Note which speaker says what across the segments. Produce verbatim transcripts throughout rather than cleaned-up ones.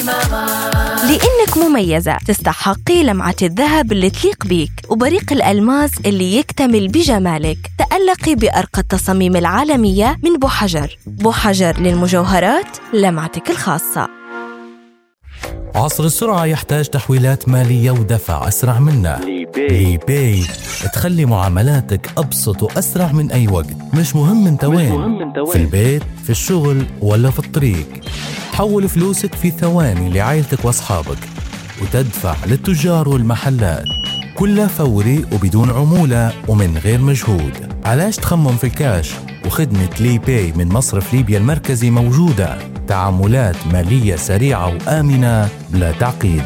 Speaker 1: لأنك مميزة تستحقي لمعة الذهب اللي تليق بيك وبريق الألماس اللي يكتمل بجمالك. تألقي بأرقى التصاميم العالمية من بوحجر. بوحجر للمجوهرات، لمعتك الخاصة.
Speaker 2: عصر السرعة يحتاج تحويلات مالية ودفع أسرع منا. لي باي تخلي معاملاتك أبسط وأسرع من أي وقت. مش مهم انت وين، في البيت، في الشغل، ولا في الطريق. حول فلوسك في ثواني لعائلتك وأصحابك وتدفع للتجار والمحلات، كلها فوري وبدون عمولة ومن غير مجهود. علاش تخمم في الكاش؟ وخدمة لي باي من مصرف ليبيا المركزي موجودة. تعاملات مالية سريعة وآمنة بلا تعقيد.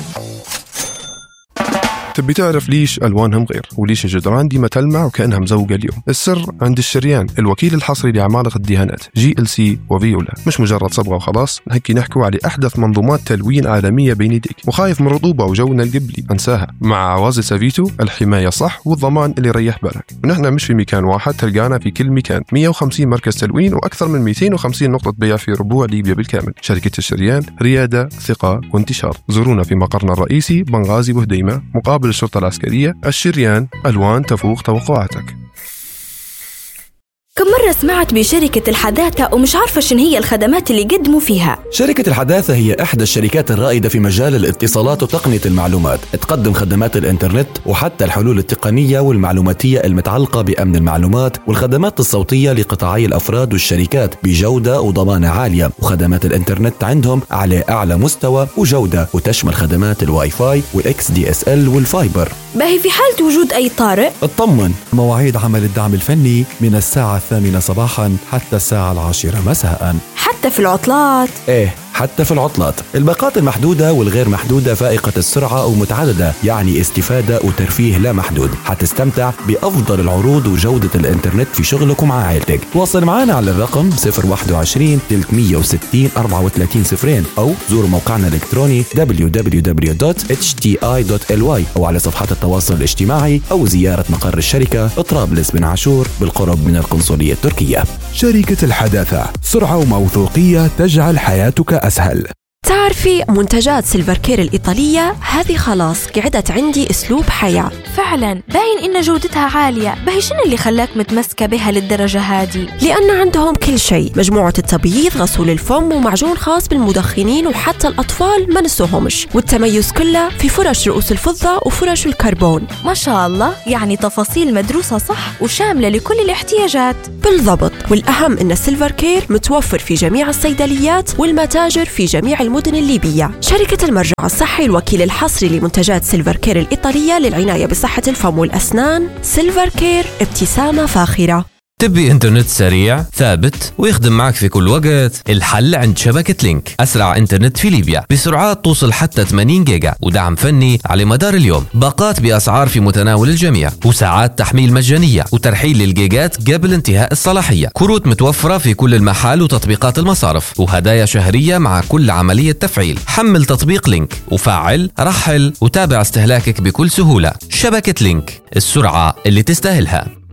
Speaker 3: تبي تعرف ليش ألوانهم غير وليش الجدران ديما تلمع وكأنها مزوقة اليوم؟ السر عند الشريان، الوكيل الحصري لعمالقة الدهانات جي ال سي وفيولا. مش مجرد صبغة وخلاص، هكي نحكوا على أحدث منظومات تلوين عالمية بين يديك. وخايف من رطوبة وجونا القبلي؟ انساها، مع عوازل سافيتو الحماية صح والضمان اللي يريح بالك. ونحن مش في مكان واحد، تلقانا في كل مكان. مية وخمسين مركز تلوين وأكثر من مئتين وخمسين نقطة بيع في ربوع ليبيا بالكامل. شركة الشريان، ريادة، ثقة وانتشار. زورونا في مقرنا الرئيسي بنغازي وهديمة مقابل الشرطة العسكرية. الشريان، ألوان تفوق توقعاتك.
Speaker 1: كم مرة سمعت بشركة الحداثة ومش عارفة شن هي الخدمات اللي يقدموا فيها؟
Speaker 4: شركة الحداثة هي إحدى الشركات الرائدة في مجال الاتصالات وتقنية المعلومات. تقدم خدمات الإنترنت وحتى الحلول التقنية والمعلوماتية المتعلقة بأمن المعلومات والخدمات الصوتية لقطاعي الأفراد والشركات بجودة وضمانة عالية. وخدمات الإنترنت عندهم على أعلى مستوى وجودة، وتشمل خدمات الواي فاي والإكس دي إس إل والفايبر.
Speaker 1: باهي في حالة وجود أي طارئ؟
Speaker 4: اطمن، مواعيد عمل الدعم الفني من الساعة الثامنة صباحا حتى الساعة العاشرة مساء.
Speaker 1: حتى في العطلات؟
Speaker 4: ايه، حتى في العطلات. الباقات المحدودة والغير محدودة فائقة السرعة ومتعددة، يعني استفادة وترفيه لا محدود. حتستمتع بأفضل العروض وجودة الإنترنت في شغلك ومع عائلتك. تواصل معنا على الرقم صفر واحد وعشرين ثلاثمية وستين أربعة وثلاثين صفرين أو زوروا موقعنا الإلكتروني دبليو دبليو دبليو دوت إتش تي آي دوت إل واي أو على صفحات التواصل الاجتماعي أو زيارة مقر الشركة طرابلس بن عاشور بالقرب من القنصلية التركية.
Speaker 5: شركة الحداثة، سرعة وموثوقية تجعل حياتك أسهل.
Speaker 6: تعرفي منتجات سيلفركير الإيطالية هذه خلاص قعدت عندي أسلوب حياة.
Speaker 1: فعلا باين إن جودتها عالية. باهي شنو اللي خلاك متمسكة بها للدرجة هذه؟
Speaker 6: لأن عندهم كل شيء، مجموعة التبييض، غسول الفم، ومعجون خاص بالمدخنين وحتى الأطفال ما نسوهمش. والتميز كله في فرش رؤوس الفضة وفرش الكربون.
Speaker 1: ما شاء الله، يعني تفاصيل مدروسة صح وشاملة لكل الاحتياجات.
Speaker 6: بالضبط. والأهم إن سيلفركير متوفر في جميع الصيدليات والمتاجر في جميع المدن الليبية. شركة المرجع الصحي الوكيل الحصري لمنتجات سيلفركير الإيطالية للعناية بصحة الفم والأسنان. سيلفركير، ابتسامة فاخرة.
Speaker 7: تبي انترنت سريع ثابت ويخدم معك في كل وقت؟ الحل عند شبكة لينك، أسرع انترنت في ليبيا بسرعات توصل حتى ثمانين جيجا ودعم فني على مدار اليوم. باقات بأسعار في متناول الجميع وساعات تحميل مجانية وترحيل للجيجات قبل انتهاء الصلاحية. كروت متوفرة في كل المحال وتطبيقات المصارف وهدايا شهرية مع كل عملية تفعيل. حمل تطبيق لينك وفعل، رحل وتابع استهلاكك بكل سهولة. شبكة لينك، السرعة اللي تستاهلها.